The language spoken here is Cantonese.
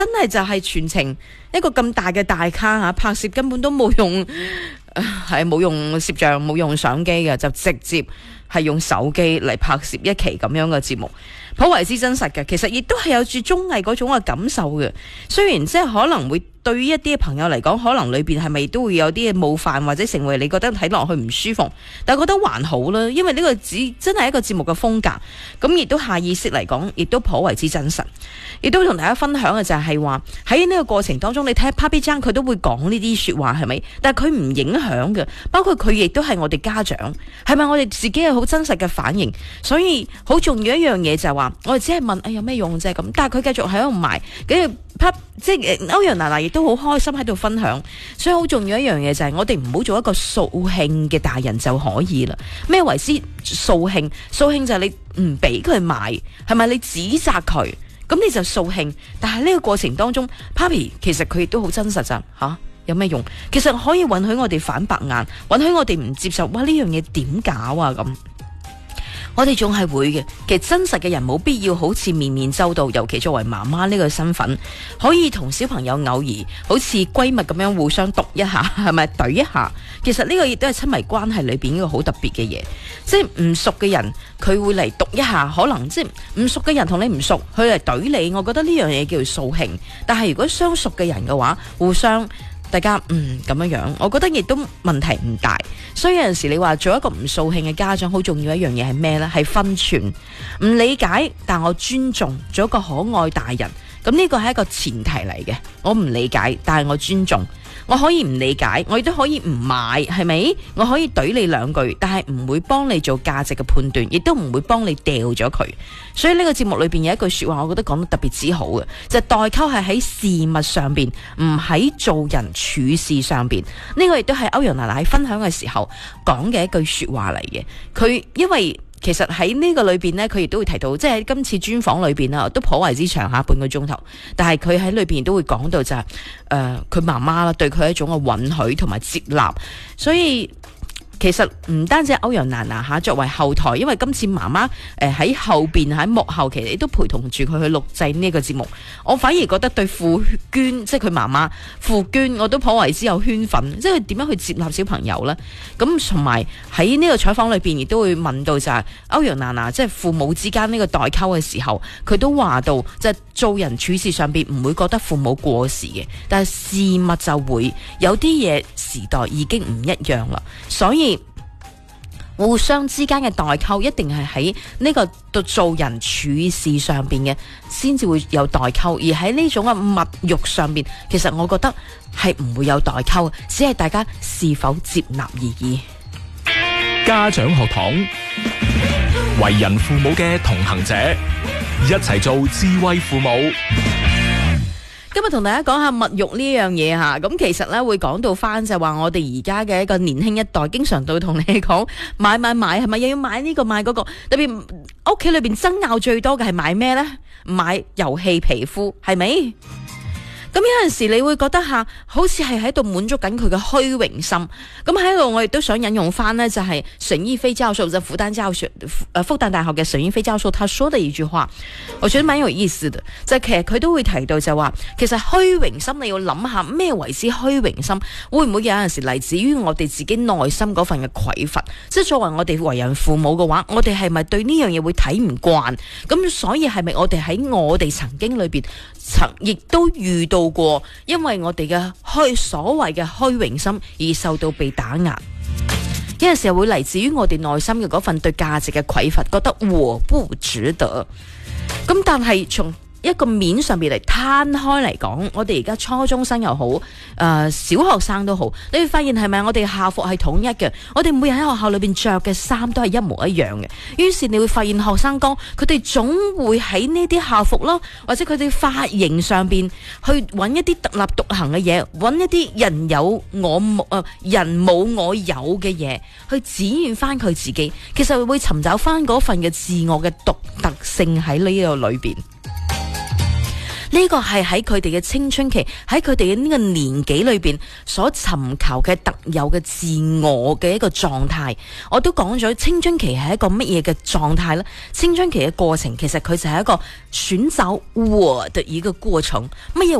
真係就係全程一個咁大嘅大卡吓，拍攝根本都冇用，係冇用攝像冇用相機嘅，就直接係用手機嚟拍攝一期咁樣嘅節目，頗為之真實嘅。其實亦都係有住綜藝嗰種嘅感受嘅，雖然即係可能會對於一啲朋友嚟講，可能裏邊係咪都會有啲冒犯或者成為你覺得睇落去唔舒服，但係覺得還好啦，因為呢個真係一個節目嘅風格，咁亦都下意識嚟講，亦都頗為之真實。亦都同大家分享嘅就係話喺呢個過程當中，你睇下 Papi Chan 佢都會講呢啲說話係咪？但係佢唔影響嘅，包括佢亦都係我哋家長，係咪我哋自己有好真實嘅反應？所以好重要一樣嘢就係話，我哋只係問有咩用啫咁，但係佢繼續喺度賣，跟住即係歐陽娜娜亦都好開心喺度分享。所以好重要一樣嘢就係我哋唔好做一個掃興嘅大人就可以啦。咩為之掃興？掃興就係你唔俾佢賣，係咪你指責佢？咁你就掃興，但係呢個過程當中 Papi 其實佢亦都好真實咋吓，有咩用？其實可以允許我哋反白眼，允許我哋唔接受，哇呢樣嘢點搞啊咁。我哋仲係會嘅，其實真實嘅人冇必要好似面面周到，尤其作為媽媽呢個身份，可以同小朋友偶爾好似閨蜜咁樣互相讀一下，係咪懟一下？其實呢個亦都係親密關係裏邊一個好特別嘅嘢，即係唔熟嘅人佢會嚟讀一下，可能即係唔熟嘅人同你唔熟，佢嚟懟你，我覺得呢樣嘢叫做掃興。但係如果相熟嘅人嘅話，互相大家咁樣樣，我覺得亦都問題唔大。所以有陣時你話做一個唔掃興嘅家長，好重要一樣嘢係咩呢？係分寸，唔理解但我尊重，做一個可愛大人。咁呢個係一個前提嚟嘅。我唔理解，但係我尊重。我可以唔理解，我亦都可以唔買，係咪？我可以懟你兩句，但係唔會幫你做價值嘅判斷，亦都唔會幫你掉咗佢。所以呢個節目裏邊有一句說話，我覺得講得特別之好嘅，就係代溝係喺事物上邊，唔喺做人處事上邊。呢個亦都係歐陽娜娜喺分享嘅時候講嘅一句說話嚟嘅。佢因為其實喺呢個裏邊呢，佢亦都會提到，即係喺今次專訪裏邊啦，都頗為之長下半個鐘頭。但係佢喺裏邊都會講到就係，佢媽媽啦對佢一種嘅允許同埋接納，所以。其實唔單止歐陽娜娜吓，作為後台，因為今次媽媽喺後邊喺幕後，其實都陪同住佢去錄製呢個節目。我反而覺得對傅娟，即係佢媽媽傅娟，我都頗為之有圈粉，即係佢點樣去接納小朋友呢？咁同埋喺呢個採訪裏邊，亦都會問到就係歐陽娜娜，即係父母之間呢個代溝嘅時候，佢都話到，即係做人處事上邊唔會覺得父母過時嘅，但係事物就會有啲嘢時代已經唔一樣啦，所以。互相之間嘅代溝一定係喺呢個做人處事上邊嘅，先至會有代溝。而喺呢種嘅物欲上邊，其實我覺得係唔會有代溝，只係大家是否接納而已。 家長學堂，為人父母嘅同行者，一齊做智慧父母。 今日同大家講下物欲呢樣嘢吓，咁其實咧會講到翻就話我哋而家嘅一個年輕一代，經常都會同你講買，係咪又要買呢個買嗰個？特別屋企裏邊爭拗最多嘅係買咩呢？買遊戲皮膚係咪？咁有陣時你會覺得好似係喺度滿足緊佢嘅虛榮心。咁喺度我亦都想引用翻呢，就係沈一飛教授，就復旦大學嘅沈一飛教授，他說的一句話，我覺得蠻有意思的。就係其實佢都會提到就話，其實虛榮心你要諗下咩為之虛榮心，會唔會有陣時嚟自於我哋自己內心嗰份嘅匱乏？即係作為我哋為人父母嘅話，我哋係咪對呢樣嘢會睇唔慣？咁所以係咪我哋喺我哋曾經裏邊亦都遇到過，因為我哋嘅所謂嘅虛榮心而受到被打壓，有陣時候會嚟自於我哋內心嘅嗰份對價值嘅匱乏，覺得我不值得。咁但係從一個面上邊嚟攤開嚟講，我哋而家初中生又好，小學生都好，你會發現係咪我哋校服係統一嘅？我哋每日喺學校裏邊着嘅衫都係一模一樣嘅。於是你會發現學生哥佢哋總會喺呢啲校服咯，或者佢哋髮型上邊去揾一啲特立獨行嘅嘢，揾一啲人有我冇人冇我有嘅嘢，去展現翻佢自己。其實會尋找翻嗰份嘅自我嘅獨特性喺呢個裏邊。 呢個係喺佢哋嘅青春期，喺佢哋嘅呢個年紀裏邊所尋求嘅特有嘅自我嘅一個狀態。我都講咗青春期係一個乜嘢嘅狀態呢？青春期嘅過程其實佢就係一個尋找我的一個過程。乜嘢